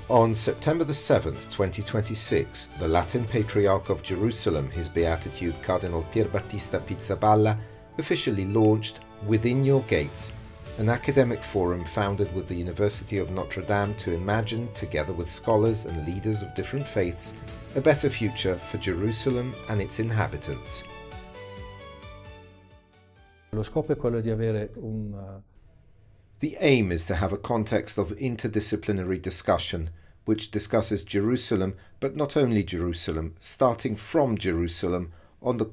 On September the 7th, 2026, the Latin Patriarch of Jerusalem, His Beatitude Cardinal Pierbattista Pizzaballa, officially launched Within Your Gates, an academic forum founded with the University of Notre Dame to imagine, together with scholars and leaders of different faiths, a better future for Jerusalem and its inhabitants. Lo scopo è quello di avere The aim is to have a context of interdisciplinary discussion, which discusses Jerusalem, but not only Jerusalem, starting from Jerusalem, on the